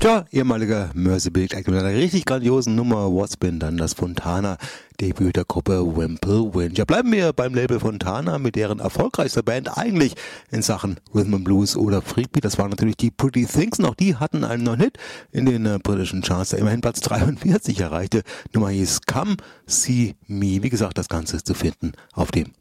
Tja, ehemaliger Merseybeat Act mit einer richtig grandiosen Nummer What's Been, dann das Fontana-Debüt der Gruppe Wimple Wind. Ja, bleiben wir beim Label Fontana mit deren erfolgreichster Band eigentlich in Sachen Rhythm and Blues oder Freakbeat. Das waren natürlich die Pretty Things. Auch die hatten einen neuen Hit in den britischen Charts, der immerhin Platz 43 erreichte. Nummer hieß Come See Me. Wie gesagt, das Ganze ist zu finden auf dem